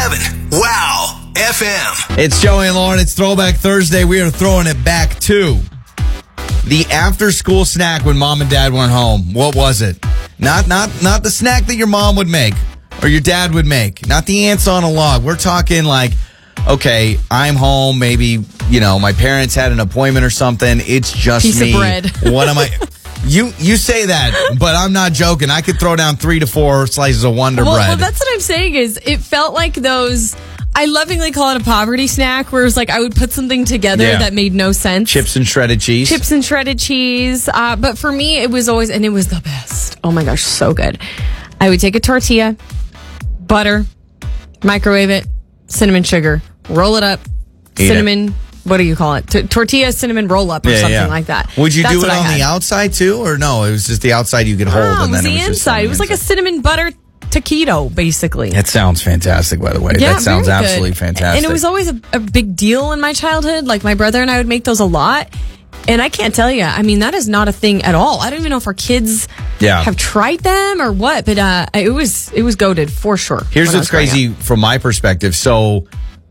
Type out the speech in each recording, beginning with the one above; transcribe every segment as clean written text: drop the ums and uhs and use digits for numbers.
106.7. Wow. FM. It's Joey and Lauren. It's Throwback Thursday. We are throwing it back to the after-school snack when mom and dad weren't home. What was it? Not the snack that your mom would make or your dad would make. Not the ants on a log. We're talking like, okay, I'm home. Maybe, my parents had an appointment or something. It's just piece me. of bread. What am I? You say that, but I'm not joking. I could throw down 3 to 4 slices of Wonder Bread. Well, that's what I'm saying is it felt like those... I lovingly call it a poverty snack, where it was like I would put something together that made no sense. Chips and shredded cheese. But for me, it was always, and it was the best. Oh my gosh, so good. I would take a tortilla, butter, microwave it, cinnamon sugar, roll it up, cinnamon, what do you call it? Tortilla, cinnamon roll up or something like that. Would you do it on the outside too, or no? It was just the outside you could hold, and then it was the inside. It was like a cinnamon butter taquito, basically. That sounds fantastic, by the way. Yeah, that sounds very absolutely good. fantastic. And it was always a big deal in my childhood. Like my brother and I would make those a lot. And I can't tell you, that is not a thing at all. I don't even know if our kids have tried them or what, but it was goated for sure. Here's what's crazy from my perspective. So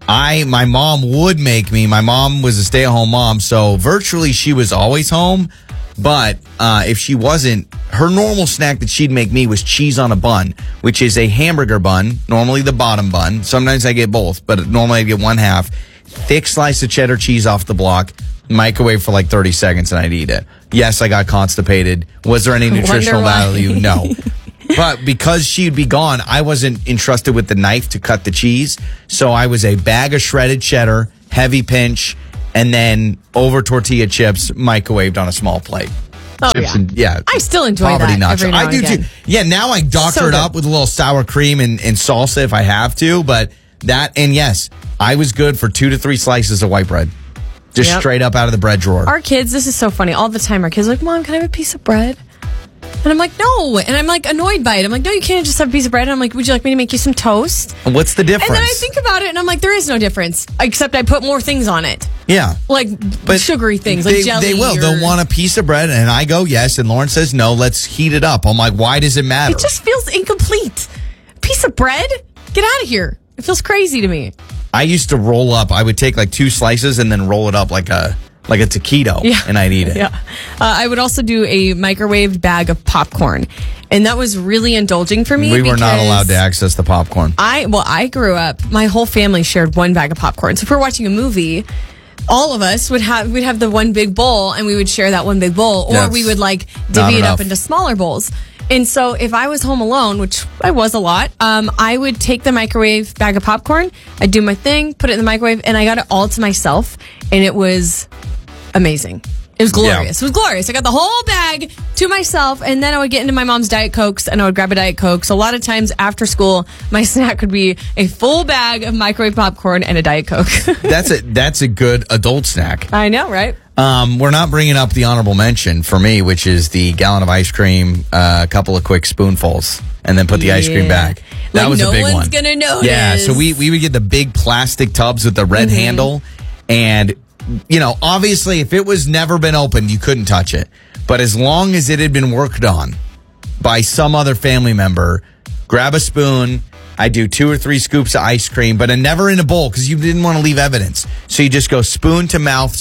my mom would make me. My mom was a stay-at-home mom, so virtually she was always home. But if she wasn't, her normal snack that she'd make me was cheese on a bun, which is a hamburger bun, normally the bottom bun. Sometimes I get both, but normally I get one half. Thick slice of cheddar cheese off the block, microwave for like 30 seconds, and I'd eat it. Yes, I got constipated. Was there any nutritional value? No. But because she'd be gone, I wasn't entrusted with the knife to cut the cheese. So I was a bag of shredded cheddar, heavy pinch, and then over tortilla chips, microwaved on a small plate. Oh, chips I still enjoy poverty that nacho. every now I do and again. too. Yeah, now I doctor it up with a little sour cream and salsa if I have to. But yes, I was good for 2 to 3 slices of white bread. Just straight up out of the bread drawer. Our kids, this is so funny. All the time, our kids are like, Mom, can I have a piece of bread? And I'm like, no. And I'm like annoyed by it. I'm like, no, you can't just have a piece of bread. And I'm like, would you like me to make you some toast? What's the difference? And then I think about it and I'm like, there is no difference. Except I put more things on it. Yeah. Like sugary things, like jelly. They will. They'll want a piece of bread. And I go, yes. And Lauren says, no, let's heat it up. I'm like, why does it matter? It just feels incomplete. Piece of bread? Get out of here. It feels crazy to me. I used to roll up. I would take like 2 slices and then roll it up like a taquito, and I'd eat it. Yeah. I would also do a microwaved bag of popcorn, and that was really indulging for me. We were not allowed to access the popcorn. I grew up, my whole family shared one bag of popcorn. So if we're watching a movie, all of us we'd have the one big bowl, and we would share that one big bowl, or we would divvy it up into smaller bowls. And so if I was home alone, which I was a lot, I would take the microwave bag of popcorn, I'd do my thing, put it in the microwave, and I got it all to myself, and it was amazing. It was glorious. Yeah. It was glorious. I got the whole bag to myself, and then I would get into my mom's Diet Cokes, and I would grab a Diet Coke. So a lot of times after school, my snack would be a full bag of microwave popcorn and a Diet Coke. That's a good adult snack. I know, right? We're not bringing up the honorable mention for me, which is the gallon of ice cream, a couple of quick spoonfuls, and then put the ice cream back. That was a big one. No one's gonna notice. Yeah, so we would get the big plastic tubs with the red handle, and obviously if it was never been opened, you couldn't touch it. But as long as it had been worked on by some other family member, grab a spoon. I do 2 or 3 scoops of ice cream, but never in a bowl because you didn't want to leave evidence. So you just go spoon to mouth,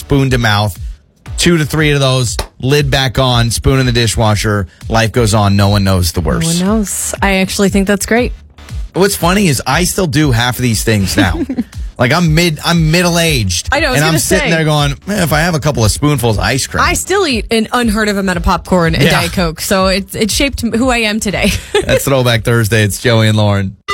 2 to 3 of those, lid back on, spoon in the dishwasher. Life goes on. No one knows the worst. No one knows. I actually think that's great. What's funny is I still do half of these things now. Like I'm middle-aged. I know. And I'm sitting there going, if I have a couple of spoonfuls of ice cream. I still eat an unheard of amount of popcorn and Diet Coke. So it shaped who I am today. That's Throwback Thursday. It's Joey and Lauren.